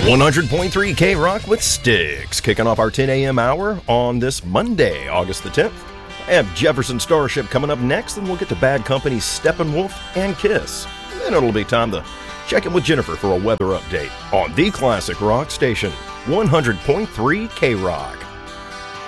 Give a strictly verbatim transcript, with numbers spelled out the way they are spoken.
one hundred point three K-Rock with Sticks, kicking off our ten a.m. hour on this Monday, August the tenth. I have Jefferson Starship coming up next, and we'll get to Bad Company's Steppenwolf and Kiss. Then it'll be time to check in with Jennifer for a weather update on the Classic Rock Station, one hundred point three K-Rock.